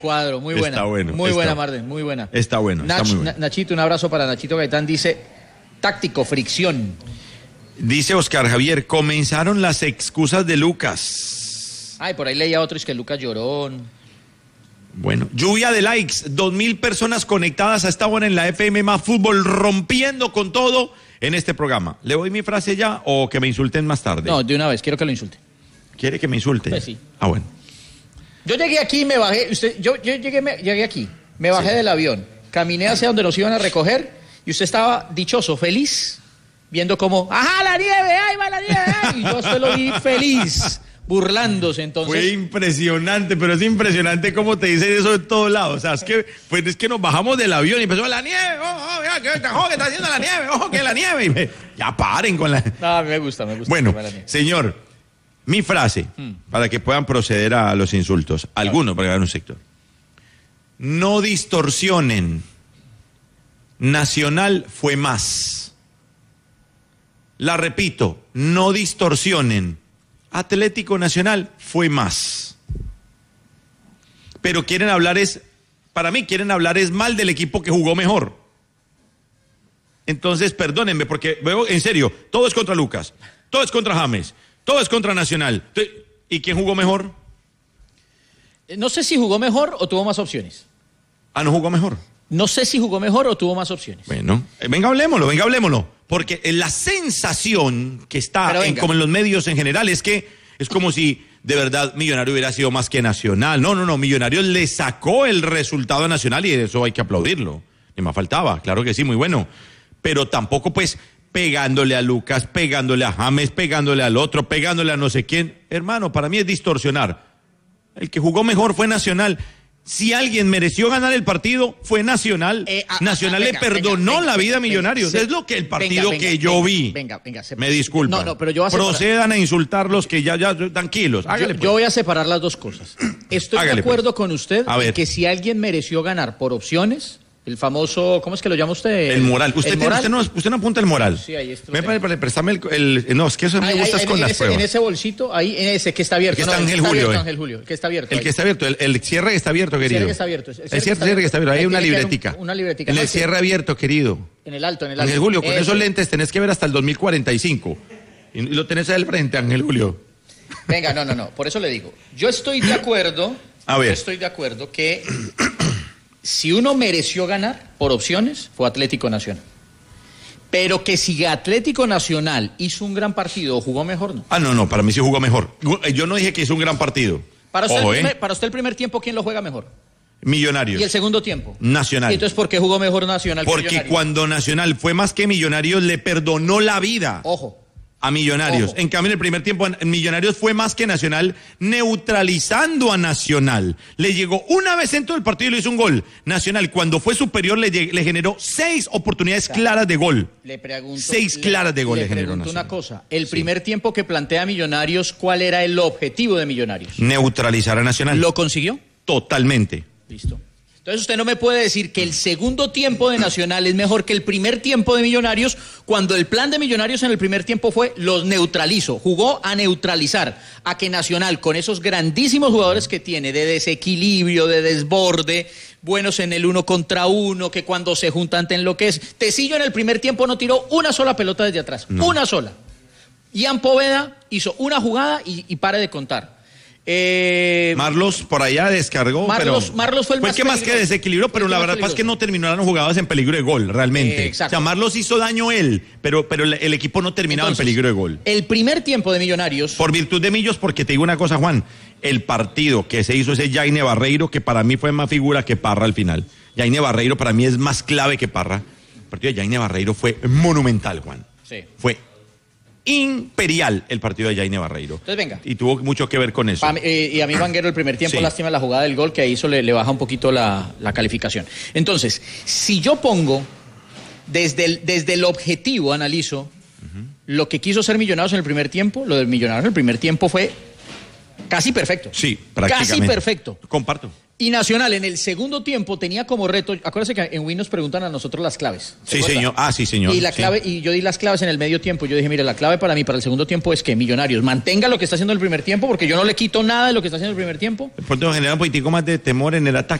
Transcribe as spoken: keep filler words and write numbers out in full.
Cuadro, muy buena. Está bueno. Muy está, buena, Marden, muy buena. Está bueno, Nach, está muy bueno. Nachito, un abrazo para Nachito Gaitán. Dice, táctico, fricción. Dice Oscar Javier, comenzaron las excusas de Lucas. Ay, por ahí leía otro, es que Lucas llorón. Bueno, lluvia de likes, dos mil personas conectadas a esta hora en la F M Más Fútbol, rompiendo con todo en este programa. ¿Le doy mi frase ya o que me insulten más tarde? No, de una vez, quiero que lo insulte. ¿Quiere que me insulte? Pues sí. Ah, bueno. Yo llegué aquí y me bajé, usted, yo, yo llegué, me, llegué aquí, me bajé sí. del avión, caminé hacia donde nos iban a recoger y usted estaba dichoso, feliz, viendo como, ¡ajá, la nieve! ¡Ahí va la nieve! ¡Ay! Y yo usted lo vi feliz, burlándose entonces. Fue impresionante, pero es impresionante cómo te dicen eso de todos lados. O sea, es que, pues es que nos bajamos del avión y empezó la nieve, ojo, oh, mira, que, ojo, que está haciendo la nieve, ojo, que la nieve. Y me, ya paren con la... No, me gusta, me gusta. Bueno, señor... Mi frase, hmm. para que puedan proceder a los insultos, algunos para ganar un sector. No distorsionen. Nacional fue más. La repito, no distorsionen. Atlético Nacional fue más. Pero quieren hablar es, para mí quieren hablar es mal del equipo que jugó mejor. Entonces, perdónenme, porque veo, en serio, todo es contra Lucas, todo es contra James. Todo es contra Nacional. ¿Y quién jugó mejor? No sé si jugó mejor o tuvo más opciones. Ah, ¿no jugó mejor? No sé si jugó mejor o tuvo más opciones. Bueno, eh, venga, hablémoslo, venga, hablémoslo. Porque la sensación que está en, como en los medios en general es que es como si de verdad Millonario hubiera sido más que Nacional. No, no, no, Millonario le sacó el resultado a Nacional y eso hay que aplaudirlo. Ni más faltaba, claro que sí, muy bueno. Pero tampoco pues... pegándole a Lucas, pegándole a James, pegándole al otro, pegándole a no sé quién. Hermano, para mí es distorsionar. El que jugó mejor fue Nacional. Si alguien mereció ganar el partido, fue Nacional. Eh, a, Nacional a, venga, le perdonó venga, la vida a Millonarios. Venga, es lo que el partido venga, que yo venga, vi. Venga, venga. Se, me disculpan. No, no, pero yo voy a Procedan separar. a insultarlos que ya, ya, tranquilos. Hágale, yo, pues. yo voy a separar las dos cosas. Estoy Hágale, de acuerdo pues. con usted a ver. que si alguien mereció ganar por opciones... El famoso, ¿cómo es que lo llama usted? El moral. ¿Usted, el tiene, moral? usted, no, usted no apunta el moral. Sí, ahí está. Me parece, préstame el, el... No, es que eso me gusta con en las ese, pruebas. En ese bolsito, ahí, en ese que está abierto. Que está no, Ángel está Julio. Abierto, Eh. Ángel Julio, el que está abierto. El ahí. que está abierto, el, el cierre que está abierto, querido. El cierre que está abierto. El cierre, el cierre, cierre que está abierto. Ahí hay una libretica. Un, una libretica. En no, el cierre abierto, querido. En el alto, en el alto. Ángel Julio, con Eso. esos lentes tenés que ver hasta el dos mil cuarenta y cinco. Y lo tenés ahí al frente, Ángel Julio. Venga, no, no, no. Por eso le digo. Yo estoy de acuerdo. A ver. Yo estoy de acuerdo que... Si uno mereció ganar por opciones, fue Atlético Nacional. Pero que si Atlético Nacional hizo un gran partido o jugó mejor, no. Ah, no, no, para mí sí jugó mejor. Yo no dije que hizo un gran partido. Para usted, Ojo, el, primer, ¿eh? para usted el primer tiempo, ¿quién lo juega mejor? Millonarios. ¿Y el segundo tiempo? Nacional. ¿Y entonces por qué jugó mejor Nacional Porque que Millonarios? cuando Nacional fue más que Millonarios, le perdonó la vida. Ojo. A Millonarios. Ojo. En cambio, en el primer tiempo, Millonarios fue más que Nacional, neutralizando a Nacional. Le llegó una vez en todo el partido y le hizo un gol. Nacional, cuando fue superior, le, le generó seis oportunidades claro. claras de gol. Le pregunto. Seis le, claras de gol le, le generó pregunto Nacional. una cosa. El sí. primer tiempo que plantea Millonarios, ¿cuál era el objetivo de Millonarios? Neutralizar a Nacional. ¿Lo consiguió? Totalmente. Listo. Entonces usted no me puede decir que el segundo tiempo de Nacional es mejor que el primer tiempo de Millonarios, cuando el plan de Millonarios en el primer tiempo fue los neutralizo, jugó a neutralizar, a que Nacional con esos grandísimos jugadores que tiene, de desequilibrio, de desborde, buenos en el uno contra uno, que cuando se juntan te enloquece. Tecillo en el primer tiempo no tiró una sola pelota desde atrás, no. una sola. Ian Poveda hizo una jugada y, y pare de contar. Eh, Marlos por allá descargó, Marlos, pero Marlos fue el fue más que más que desequilibró, pero la verdad es que no terminaron jugadas en peligro de gol, realmente. Eh, o sea, Marlos hizo daño él, pero, pero el, el equipo no terminaba Entonces, en peligro de gol. El primer tiempo de Millonarios... Por virtud de Millos, porque te digo una cosa, Juan, el partido que se hizo ese Jaime Barreiro, que para mí fue más figura que Parra al final. Jaime Barreiro para mí es más clave que Parra. El partido de Jaime Barreiro fue monumental, Juan. Sí. Fue imperial el partido de Jaime Barreiro. Entonces venga. Y tuvo mucho que ver con eso. A mí, eh, y a mí Vanguero el primer tiempo, sí. lástima la jugada del gol, que ahí eso le, le baja un poquito la, la calificación. Entonces, si yo pongo, desde el, desde el objetivo analizo, uh-huh. lo que quiso ser Millonarios en el primer tiempo, lo del Millonarios en el primer tiempo fue casi perfecto. Sí, prácticamente. Casi perfecto. Comparto. Y Nacional en el segundo tiempo tenía como reto, acuérdense que en Win nos preguntan a nosotros las claves. Sí, acuerda? señor. Ah, sí, señor. Y la clave, sí. y yo di las claves en el medio tiempo. Yo dije, mire, la clave para mí, para el segundo tiempo es que Millonarios mantenga lo que está haciendo en el primer tiempo, porque yo no le quito nada de lo que está haciendo en el primer tiempo. De pronto genera un poquitico más de temor en el ataque.